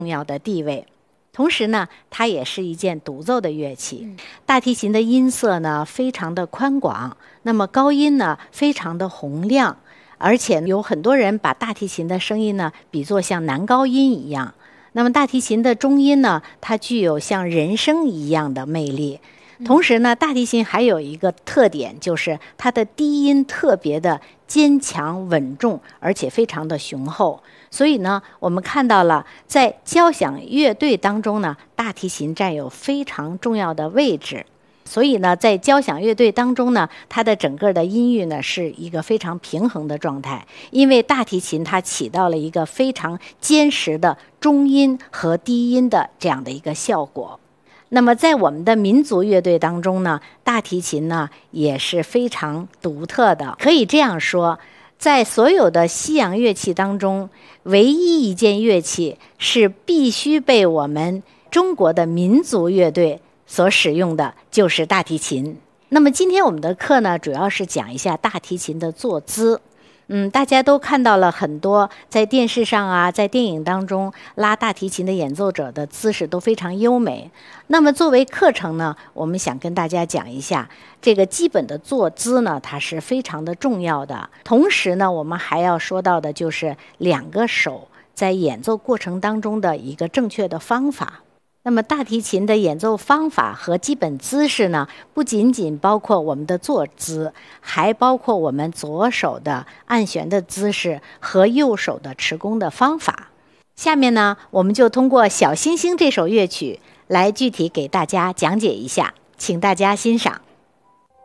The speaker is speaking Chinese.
重要的地位。同时呢，它也是一件独奏的乐器。大提琴的音色呢非常的宽广，那么高音呢非常的洪亮，而且有很多人把大提琴的声音呢比作像男高音一样。那么大提琴的中音呢，它具有像人声一样的魅力。同时呢，大提琴还有一个特点，就是它的低音特别的坚强稳重，而且非常的雄厚。所以呢，我们看到了在交响乐队当中呢，大提琴占有非常重要的位置。所以呢，在交响乐队当中呢，它的整个的音域呢是一个非常平衡的状态，因为大提琴它起到了一个非常坚实的中音和低音的这样的一个效果。那么在我们的民族乐队当中呢，大提琴呢也是非常独特的。可以这样说，在所有的西洋乐器当中，唯一一件乐器是必须被我们中国的民族乐队所使用的，就是大提琴。那么今天我们的课呢，主要是讲一下大提琴的坐姿。大家都看到了很多在电视上啊，在电影当中拉大提琴的演奏者的姿势都非常优美。那么作为课程呢，我们想跟大家讲一下这个基本的坐姿呢，它是非常的重要的。同时呢，我们还要说到的就是两个手在演奏过程当中的一个正确的方法。那么大提琴的演奏方法和基本姿势呢，不仅仅包括我们的坐姿，还包括我们左手的按弦的姿势和右手的持弓的方法。下面呢，我们就通过《小星星》这首乐曲来具体给大家讲解一下，请大家欣赏。